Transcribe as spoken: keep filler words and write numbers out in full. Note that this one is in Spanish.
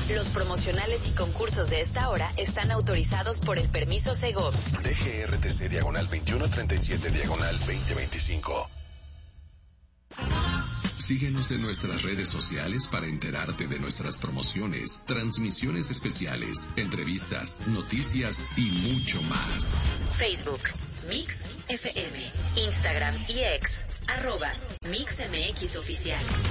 Los promocionales y concursos de esta hora están autorizados por el permiso Segov. D G R T C diagonal veintiuno treinta y siete diagonal veinte veinticinco. Síguenos en nuestras redes sociales para enterarte de nuestras promociones, transmisiones especiales, entrevistas, noticias y mucho más. Facebook, Mix F M. Instagram y X, arroba Mix M X Oficial.